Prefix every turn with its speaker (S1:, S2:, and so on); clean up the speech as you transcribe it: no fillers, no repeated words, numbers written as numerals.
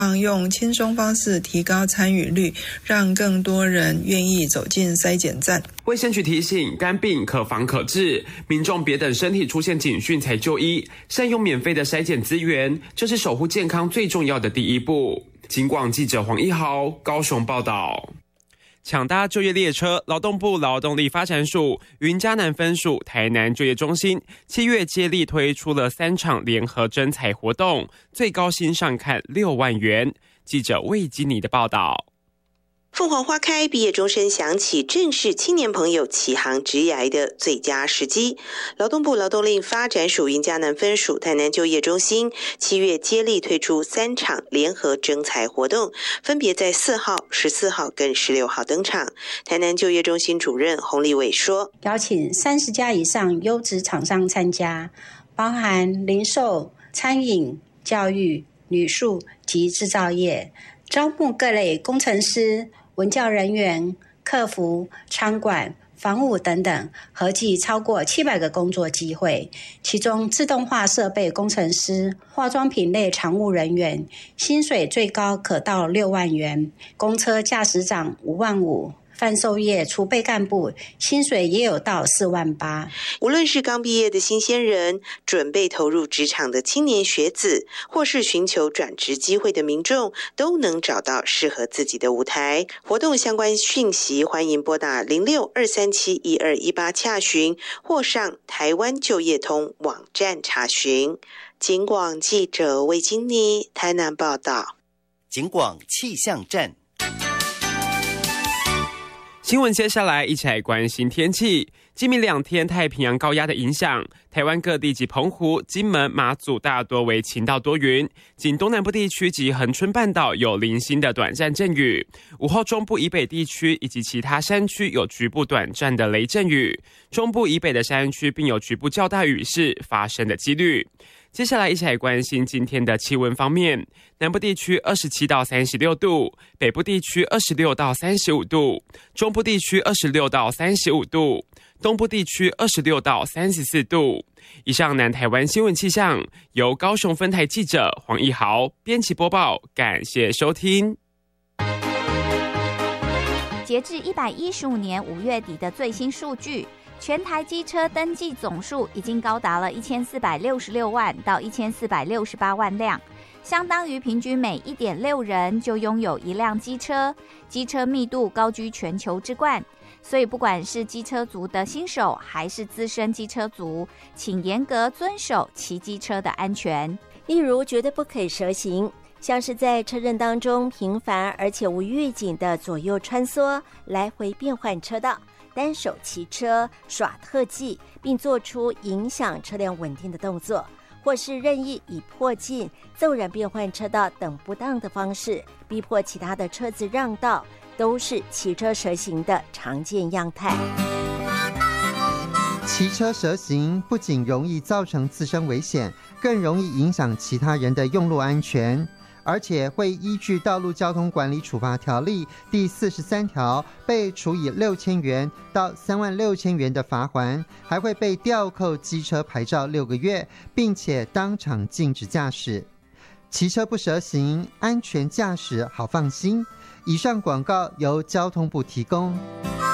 S1: 用轻松方式提高参与率，让更多人愿意走进筛检站。
S2: 卫生局提醒，肝病可防可治，民众别等身体出现警讯才就医，善用免费的筛检资源，这是守护健康最重要的第一步。警广记者黄一豪高雄报道。抢搭就业列车，劳动部劳动力发展署、云嘉南分署、台南就业中心7月接力推出了3场联合征才活动，最高薪上看6万元。记者魏基尼的报道。
S3: 凤凰花开，毕业钟声响起，正是青年朋友起航职涯的最佳时机。劳动部劳动力发展署云嘉南分署、台南就业中心7月接力推出3场联合征才活动，分别在4号、14号跟16号登场。台南就业中心主任洪立伟说，
S4: 邀请30家以上优质厂商参加，包含零售、餐饮、教育、旅宿及制造业，招募各类工程师、文教人员、客服、餐馆、房务等等，合计超过700个工作机会。其中自动化设备工程师、化妆品类常务人员，薪水最高可到6万元；公车驾驶长5万5。贩售业储备干部薪水也有到4万8。
S3: 无论是刚毕业的新鲜人、准备投入职场的青年学子，或是寻求转职机会的民众，都能找到适合自己的舞台。活动相关讯息，欢迎拨打06-237-1218洽询，或上台湾就业通网站查询。警广记者魏金妮台南报道。
S5: 警广气象站。
S2: 新闻接下来一起来关心天气。今明2天太平洋高压的影响，台湾各地及澎湖、金门、马祖大多为晴到多云，仅东南部地区及恒春半岛有零星的短暂阵雨。午后中部以北地区以及其他山区有局部短暂的雷阵雨，中部以北的山区并有局部较大雨势发生的几率。接下来一起来关心今天的气温方面，南部地区27到36度，北部地区26到35度，中部地区26到35度，东部地区26到34度。以上南台湾新闻气象由高雄分台记者黄一豪编辑播报，感谢收听。
S6: 截至115年5月底的最新数据，全台机车登记总数已经高达了1466万到1468万辆，相当于平均每 1.6 人就拥有一辆机车，机车密度高居全球之冠。所以不管是机车族的新手还是资深机车族，请严格遵守骑机车的安全。
S7: 例如绝对不可以蛇行，像是在车阵当中频繁而且无预警的左右穿梭、来回变换车道，单手骑车耍特技，并做出影响车辆稳定的动作，或是任意以迫近、骤然变换车道等不当的方式逼迫其他的车子让道，都是骑车蛇行的常见样态。
S8: 骑车蛇行不仅容易造成自身危险，更容易影响其他人的用路安全，而且会依据《道路交通管理处罚条例》第43条被处以6000元到36000元的罚锾，还会被吊扣机车牌照6个月，并且当场禁止驾驶。骑车不蛇行，安全驾驶好放心。以上广告由交通部提供。